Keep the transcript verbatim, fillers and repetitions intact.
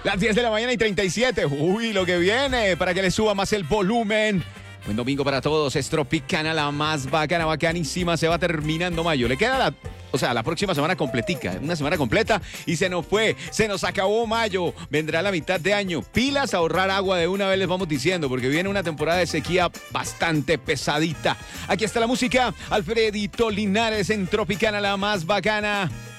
Las diez de la mañana y treinta y siete. Uy, lo que viene, para que le suba más el volumen. Buen domingo para todos, es Tropicana, la más bacana, bacanísima. Se va terminando mayo. Le queda la, o sea, la próxima semana completica, una semana completa y se nos fue, se nos acabó mayo. Vendrá la mitad de año. Pilas a ahorrar agua de una vez, les vamos diciendo, porque viene una temporada de sequía bastante pesadita. Aquí está la música, Alfredito Linares en Tropicana, la más bacana.